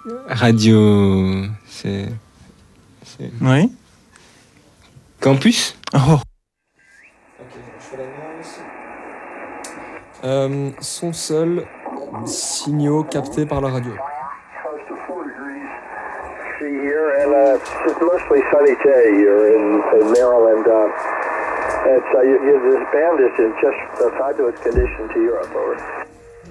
Radio. C'est. Oui. Campus. Oh. Ok, je fais l'annonce. Son seul, signaux captés par la radio. Here, and it's mostly sunny today. You're in Maryland. This band is in just a fabulous condition to Europe. Over.